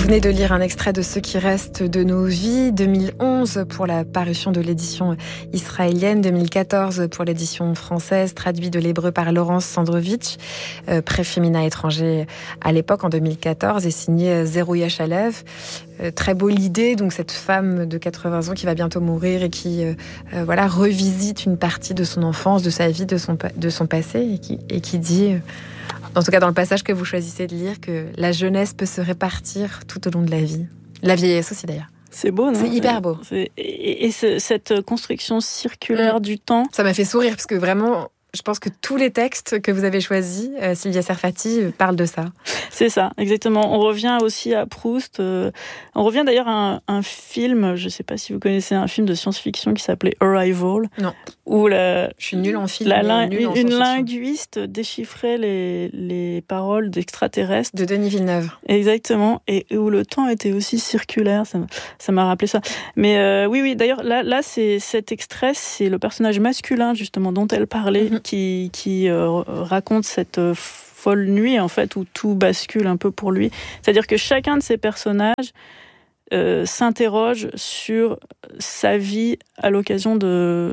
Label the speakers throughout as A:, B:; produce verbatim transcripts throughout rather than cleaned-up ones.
A: venez de lire un extrait de Ce qui reste de nos vies, deux mille onze pour la parution de l'édition israélienne, deux mille quatorze pour l'édition française, traduit de l'hébreu par Laurence Sandrovitch, euh, pré-féminin étranger à l'époque en deux mille quatorze, et signé Zerouya Chalev. Euh, très beau l'idée, donc cette femme de quatre-vingts ans qui va bientôt mourir et qui euh, euh, voilà, revisite une partie de son enfance, de sa vie, de son, de son passé, et qui, et qui dit... Euh, en tout cas dans le passage que vous choisissez de lire, que la jeunesse peut se répartir tout au long de la vie. La vieillesse aussi d'ailleurs.
B: C'est beau, non ?
A: C'est hyper beau.
B: C'est... Et, et ce, cette construction circulaire mmh. du temps...
A: Ça m'a fait sourire, parce que vraiment, je pense que tous les textes que vous avez choisis, euh, Sylvia Serfati, euh, parlent de ça.
B: C'est ça, exactement. On revient aussi à Proust. Euh, on revient d'ailleurs à un, un film, je ne sais pas si vous connaissez, un film de science-fiction qui s'appelait Arrival.
A: Non.
B: Où la,
A: je suis nulle en film.
B: La, la,
A: nulle en
B: une linguiste déchiffrait les, les paroles d'extraterrestres.
A: De Denis Villeneuve.
B: Exactement. Et où le temps était aussi circulaire. Ça, ça m'a rappelé ça. Mais euh, oui, oui, d'ailleurs, là, là c'est, cet extrait, c'est le personnage masculin, justement, dont elle parlait, mm-hmm. qui, qui euh, raconte cette... Euh, folle nuit, en fait, où tout bascule un peu pour lui. C'est-à-dire que chacun de ces personnages euh, s'interroge sur sa vie à l'occasion de,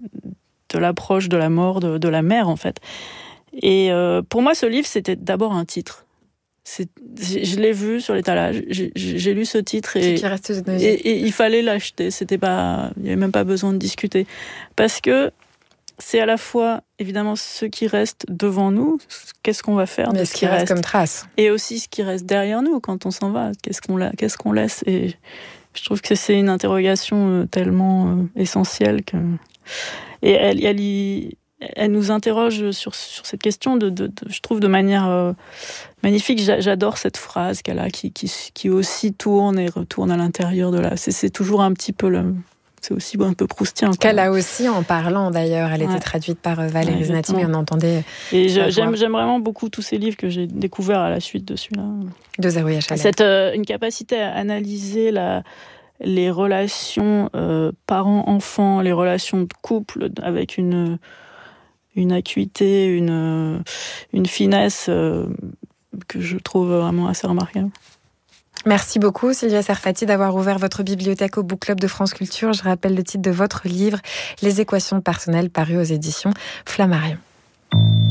B: de l'approche de la mort de, de la mère, en fait. Et euh, pour moi, ce livre, c'était d'abord un titre. C'est, je l'ai vu sur l'étalage, j'ai, j'ai lu ce titre et,
A: qui reste de nos vies.
B: et, et il fallait l'acheter. C'était pas, il n'y avait même pas besoin de discuter. Parce que c'est à la fois, évidemment, ce qui reste devant nous, qu'est-ce qu'on va faire
A: mais
B: de
A: ce qui reste, reste comme trace.
B: Et aussi ce qui reste derrière nous quand on s'en va, qu'est-ce qu'on, la, qu'est-ce qu'on laisse. Et je trouve que c'est une interrogation tellement essentielle que... Et elle, elle, elle nous interroge sur, sur cette question, de, de, de, je trouve, de manière euh, magnifique. J'adore cette phrase qu'elle a, qui, qui, qui aussi tourne et retourne à l'intérieur de la... C'est, c'est toujours un petit peu... Le, c'est aussi un peu proustien.
A: Qu'elle a aussi en parlant d'ailleurs. Elle ouais. était traduite par Valérie ouais, Znati, mais on entendait.
B: Et je, j'aime, j'aime vraiment beaucoup tous ces livres que j'ai découverts à la suite de celui-là.
A: De Zerouya Chalev.
B: Cette euh, une capacité à analyser la, les relations euh, parents-enfants, les relations de couple avec une, une acuité, une, une finesse euh, que je trouve vraiment assez remarquable.
A: Merci beaucoup Sylvia Serfati d'avoir ouvert votre bibliothèque au Book Club de France Culture. Je rappelle le titre de votre livre, Les équations personnelles, paru aux éditions Flammarion.